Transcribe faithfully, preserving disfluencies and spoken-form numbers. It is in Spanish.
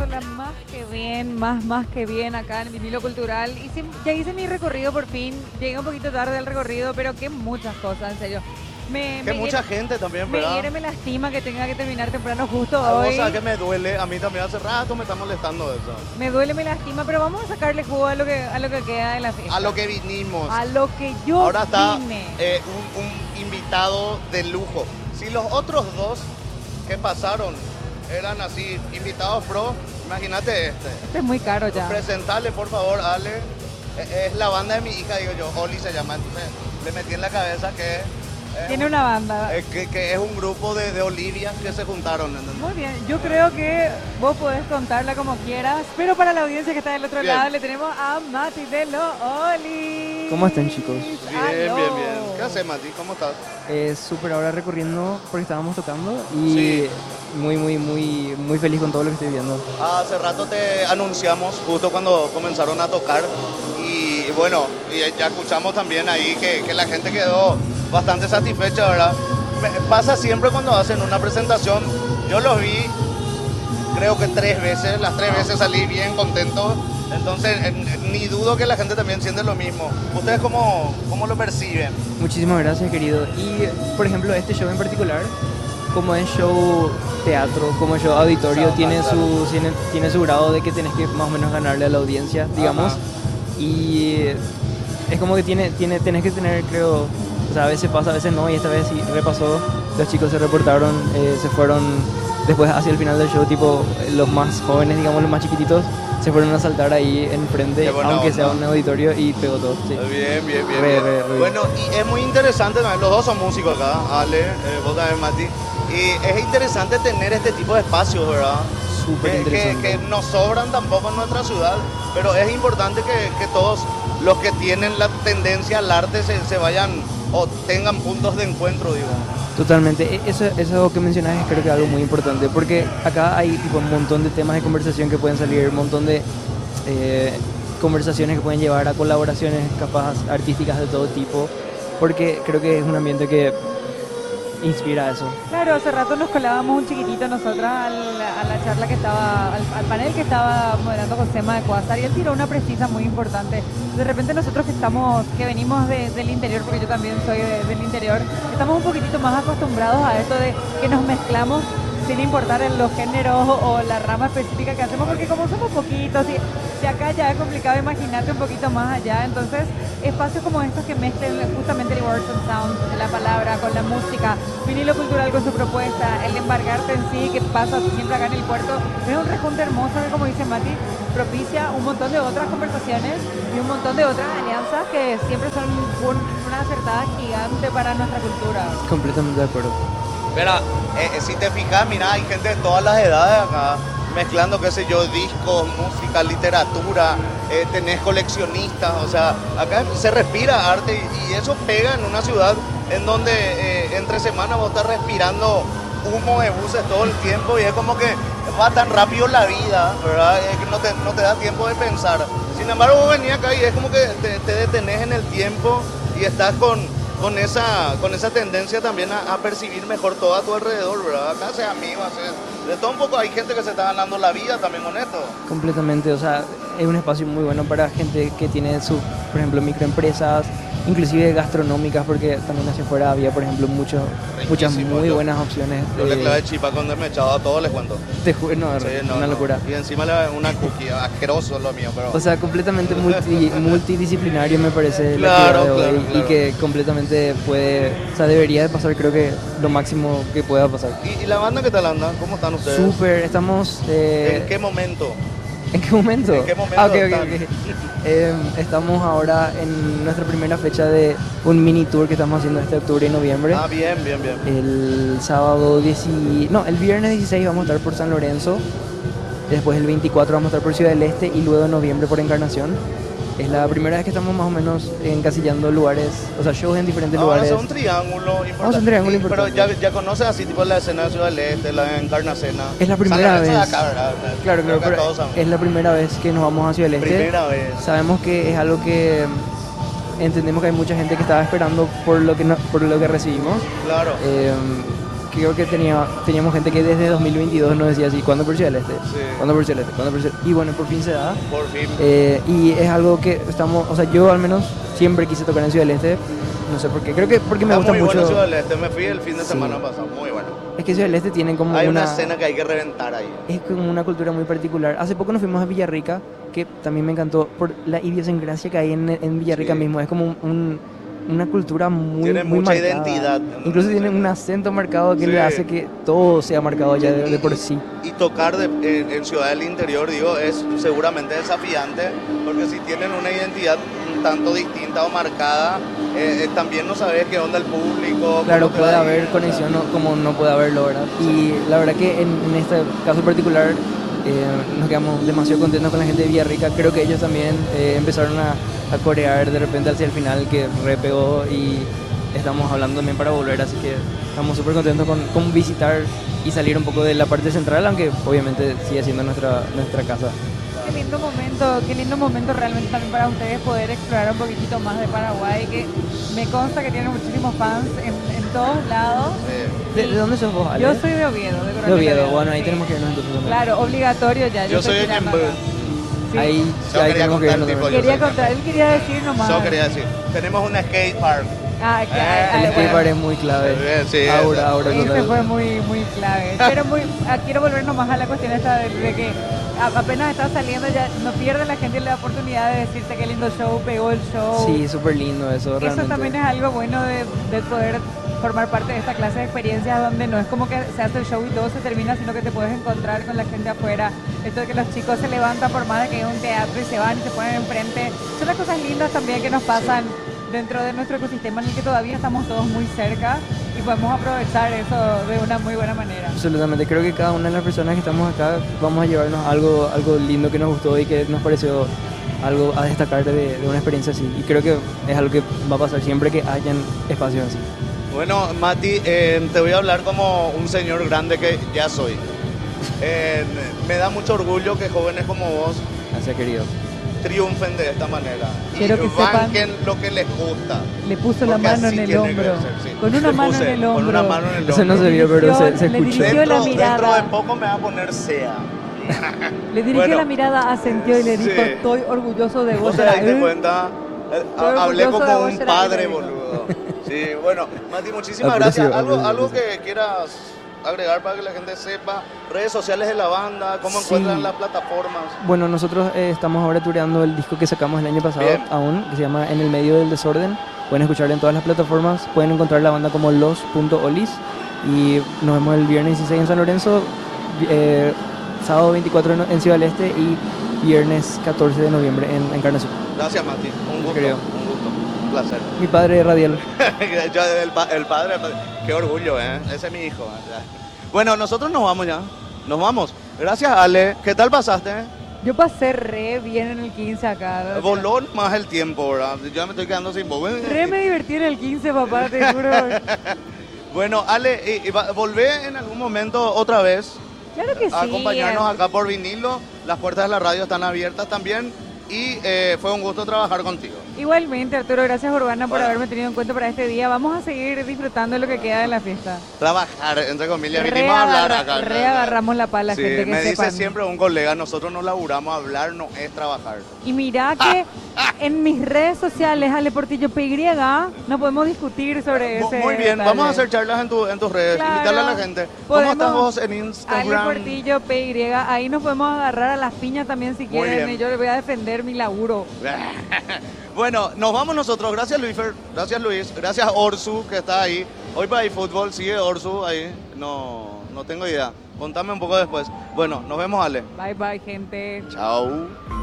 pasándola más que bien, más, más que bien acá en el vinilo cultural. Hice- ya hice mi recorrido por fin, llegué un poquito tarde al recorrido, pero qué muchas cosas, en serio. Me, Que me, mucha hiere- gente también, me ¿verdad? hiere, me lastima que tenga que terminar temprano justo A vos hoy. sabés que me duele, a mí también hace rato me está molestando eso. Me duele, me lastima, pero vamos a sacarle jugo a lo que, a lo que queda de la fiesta. A lo que vinimos. A lo que yo Ahora está vine. eh, un, un invitado de lujo. Si los otros dos que pasaron eran así, invitados pro, imagínate este. Este es muy caro ya. Presentale, por favor, Ale. Eh, Es la banda de mi hija, digo yo, Oli se llama. Entonces le metí en la cabeza que, es Tiene un- una banda. eh, que, que es un grupo de, de Olivia que se juntaron. ¿entendés? Muy bien, yo creo que vos podés contarla como quieras, pero para la audiencia que está del otro Bien. lado le tenemos a Mati de los Oli. ¿Cómo están, chicos? Bien, Aló. bien, bien. ¿Qué haces, Mati? ¿Cómo estás? Eh, súper ahora recorriendo porque estábamos tocando y Sí. muy, muy, muy, muy feliz con todo lo que estoy viendo. Hace rato te anunciamos justo cuando comenzaron a tocar y bueno, y ya escuchamos también ahí que, que la gente quedó bastante satisfecha, ¿verdad? Me- Pasa siempre cuando hacen una presentación, yo los vi creo que tres veces, las tres veces salí bien contento, entonces eh, ni dudo que la gente también siente lo mismo. ¿Ustedes cómo, cómo lo perciben? Muchísimas gracias, querido. Y, por ejemplo, este show en particular, como es show teatro, como es show auditorio, Samba, tiene, claro. su, tiene, tiene su grado de que tenés que más o menos ganarle a la audiencia, digamos. Ajá. Y es como que tiene, tiene, tenés que tener, creo, o sea, a veces pasa, a veces no, y esta vez sí repasó. Los chicos se reportaron, eh, se fueron después hacia el final del show, tipo los más jóvenes, digamos, los más chiquititos, se fueron a saltar ahí enfrente, Qué buena aunque sea onda. un auditorio, y pegó todo. Sí. Bien, bien, bien. Re, bien. re, re. Bueno, y es muy interesante, también, los dos son músicos acá, Ale, eh, vos también, Mati. Y es interesante tener este tipo de espacios, ¿verdad? Súper Que, que, interesante. que no sobran tampoco en nuestra ciudad, pero es importante que, que todos los que tienen la tendencia al arte se, se vayan o tengan puntos de encuentro, digo. Totalmente, E- eso, eso que mencionas es creo que algo muy importante, porque acá hay tipo, un montón de temas de conversación que pueden salir, un montón de eh, conversaciones que pueden llevar a colaboraciones capaz artísticas de todo tipo, porque creo que es un ambiente que inspira eso. Claro, hace rato nos colábamos un chiquitito nosotras al- a la charla que estaba, al, al panel que estaba moderando Josema de Cuásar y él tiró una precisa muy importante. De repente nosotros que estamos, que venimos de- del interior, porque yo también soy de- del interior, estamos un poquitito más acostumbrados a esto de que nos mezclamos sin importar en los géneros o la rama específica que hacemos, porque como somos poquitos, y si acá ya es complicado, imagínate un poquito más allá, entonces espacios como estos que mezclen justamente el Words and Sound, la palabra con la música, vinilo cultural con su propuesta, el embargarte en sí, que pasa siempre acá en el puerto, es un rejunte hermoso que, como dice Mati, propicia un montón de otras conversaciones y un montón de otras alianzas que siempre son un- una acertada gigante para nuestra cultura. Completamente de acuerdo. Mira, eh, eh, si te fijas, mira, hay gente de todas las edades acá, mezclando, qué sé yo, discos, música, literatura, eh, tenés coleccionistas, o sea, acá se respira arte y, y eso pega en una ciudad en donde eh, entre semanas vos estás respirando humo de buses todo el tiempo y es como que va tan rápido la vida, ¿verdad? Es que no te, no te da tiempo de pensar. Sin embargo, vos venís acá y es como que te, te detenés en el tiempo y estás con, con, esa, con esa tendencia también a, a percibir mejor todo a tu alrededor, ¿verdad? Acá haces amigos, haces de todo un poco. Hay gente que se está ganando la vida también con esto. Completamente, o sea, es un espacio muy bueno para gente que tiene sus, por ejemplo, microempresas, inclusive gastronómicas, porque también hacia afuera había, por ejemplo, mucho, muchas Riquísimo, muy yo- buenas opciones. Yo le de- clavé chipa con desmechado a todos, les cuento. te ju- no, Sí, no, una no. locura. Y encima le una cookie, asqueroso lo mío, pero... O sea, completamente multi- multidisciplinario me parece la Claro, actividad de hoy, claro, claro. y que completamente puede, o sea, debería de pasar, creo que lo máximo que pueda pasar. ¿Y, y la banda qué tal anda? ¿Cómo están ustedes? Súper, estamos... eh, ¿En qué momento? ¿En qué momento? ¿En qué momento Ah, ok, ok, están? ok. Eh, estamos ahora en nuestra primera fecha de un mini tour que estamos haciendo este octubre y noviembre. Ah, bien, bien, bien. El sábado diez, no, el viernes dieciséis vamos a estar por San Lorenzo. Después el veinticuatro vamos a estar por Ciudad del Este y luego en noviembre por Encarnación. Es la primera vez que estamos más o menos encasillando lugares, o sea, shows en diferentes Ahora lugares. es un triángulo importante. Vamos a un triángulo Sí, importante. Pero ya, ya conoces así tipo la escena de Ciudad del Este, la de Encarnacena. Es la primera San Lorenzo de vez. acá, ¿verdad? Claro, Creo claro, que pero todos sabemos. es la primera vez que nos vamos a Ciudad del Este. Primera vez. Sabemos que es algo que entendemos que hay mucha gente que estaba esperando por lo que, no- por lo que recibimos. Claro. Eh, creo que tenía, teníamos gente que desde dos mil veintidós nos decía así, ¿cuándo por Ciudad del Este? Sí. ¿Cuándo por Ciudad del Este? ¿Cuándo por Ciudad del Este? Y bueno, por fin se da. Por fin. Eh, y es algo que estamos, o sea, yo al menos siempre quise tocar en Ciudad del Este. No sé por qué, creo que porque me Está gusta muy mucho. bueno Ciudad del Este, me fui el fin de Sí. semana pasado, muy bueno. Es que Ciudad del Este tiene como Hay una una, escena que hay que reventar ahí. es como una cultura muy particular. Hace poco nos fuimos a Villarrica, que también me encantó por la idiosincrasia que hay en, en Villarrica Sí. mismo. Es como un, un- una cultura muy, Tiene muy mucha marcada. identidad. Incluso tiene un acento marcado que Sí. le hace que todo sea marcado ya de, de por sí. Y tocar de- en, en Ciudad del Interior, digo, es seguramente desafiante, porque si tienen una identidad un tanto distinta o marcada, eh, eh, también no sabes qué onda el público. Claro, cómo te puede va a haber ir, o conexión sea. o como no puede haberlo, ¿verdad? Y la verdad que en, en este caso particular eh, nos quedamos demasiado contentos con la gente de Villarrica. Creo que ellos también eh, empezaron a, a corear de repente hacia el final, que re pegó, y estamos hablando también para volver, así que estamos súper contentos con, con visitar y salir un poco de la parte central, aunque obviamente sigue siendo nuestra, nuestra casa. Qué lindo momento, qué lindo momento realmente también para ustedes poder explorar un poquitito más de Paraguay, que me consta que tienen muchísimos fans en, en todos lados. Eh, ¿De, de dónde sos vos, Ale? Yo soy de Oviedo, de de Coronel Oviedo. Bueno, ahí sí. tenemos que irnos entonces también. Claro, obligatorio ya. Yo soy de tirando Ñemby. acá. Sí. Ahí, Yo ahí quería tenemos que contar, irnos tipo, también. yo Quería soy contar, él quería decir nomás. Yo quería decir, tenemos un skate park. Ah, que, Eh, ah, El bueno. skatepark es muy clave. Sí, sí, Ahora, eso. ahora Ese total. fue muy, muy clave. Pero muy, ah, quiero volver nomás a la cuestión esta de, de que a- apenas está saliendo ya no pierde la gente la oportunidad de decirte qué lindo show, pegó el show. Sí, súper lindo eso, Eso realmente. también es algo bueno de, de poder formar parte de esta clase de experiencias donde no es como que se hace el show y todo se termina, sino que te puedes encontrar con la gente afuera. Esto de que los chicos se levantan por más de que es un teatro y se van y se ponen enfrente. Son las cosas lindas también que nos pasan dentro de nuestro ecosistema en el que todavía estamos todos muy cerca y podemos aprovechar eso de una muy buena manera. Absolutamente, creo que cada una de las personas que estamos acá vamos a llevarnos algo, algo lindo que nos gustó y que nos pareció algo a destacar de, de una experiencia así. Y creo que es algo que va a pasar siempre que hayan espacios así. Bueno, Mati, eh, te voy a hablar como un señor grande que ya soy. Eh, me da mucho orgullo que jóvenes como vos Gracias, querido. triunfen de esta manera Quiero y que banquen lo que les gusta. Le puso la Porque mano así en el tiene que hombro. ser, sí. Con una Le mano puse en el hombro. Con una mano en el hombro. Eso no se vio, pero se, se Le escuchó. dirigió la Dentro, mirada. dentro de poco me va a poner SEA. Le dirigió Bueno. la mirada, asintió y le dijo, Sí. estoy orgulloso de ¿Vos vos. te Era, diste "Eh". cuenta? Eh, Estoy ha- Hablé orgulloso de como vos, un era padre, que le digo. boludo. Sí, bueno, Mati, muchísimas Aprecio, gracias. ¿Algo, aprecio, algo aprecio. que quieras agregar para que la gente sepa? Redes sociales de la banda, cómo Sí. encuentran las plataformas. Bueno, nosotros eh, estamos ahora tureando el disco que sacamos el año pasado Bien. aún, que se llama En el medio del desorden. Pueden escucharlo en todas las plataformas, pueden encontrar la banda como los punto olis y nos vemos el viernes dieciséis en San Lorenzo, eh, sábado veinticuatro en, en Ciudad del Este y viernes catorce de noviembre en Encarnación. Gracias, Mati. Un gusto. Creo. Un gusto. Un placer. Mi padre radial. Yo, el, pa- el padre, el padre. Qué orgullo, ¿eh? Ese es mi hijo. ¿eh? Bueno, nosotros nos vamos ya. Nos vamos. Gracias, Ale. ¿Qué tal pasaste? Yo pasé re bien en el quince acá. ¿no? Voló más el tiempo, ¿verdad? Yo me estoy quedando sin voz. Re me divertí en el quince, papá, te juro. Bueno, Ale, y, y va- volvé en algún momento otra vez Claro que sí. a acompañarnos eh. acá por vinilo. Las puertas de la radio están abiertas también. Y eh, fue un gusto trabajar contigo. Igualmente, Arturo, gracias Urbana por Bueno. haberme tenido en cuenta para este día. Vamos a seguir disfrutando de lo que queda de la fiesta. Trabajar, entre comillas. Vinimos a hablar Reagarra- acá. ¿no? reagarramos la pala, Sí, gente, que me sepan. dice siempre un colega, nosotros no laburamos, hablar no es trabajar. Y mira que en mis redes sociales, Ale Portillo P Y, no podemos discutir sobre Mu- ese Muy bien, detalle. vamos a hacer charlas en, tu, en tus redes, Claro. invitarle a la gente. ¿Cómo Podemos- estás vos en Ale Instagram? Portillo P Y, ahí nos podemos agarrar a las piñas también si Muy quieren. bien. Y yo les voy a defender mi laburo. Bueno, nos vamos nosotros. Gracias, Luisfer. Gracias, Luis. Gracias, Orsu, que está ahí. Hoy para fútbol sigue Orsu ahí. No, no tengo idea. Contame un poco después. Bueno, nos vemos, Ale. Bye bye, gente. Chao.